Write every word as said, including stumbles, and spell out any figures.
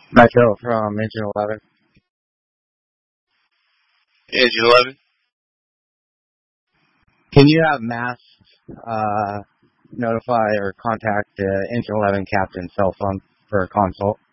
Metro from Engine eleven. Engine eleven. Can you have Mass uh, notify or contact the Engine eleven captain's cell phone for a consult?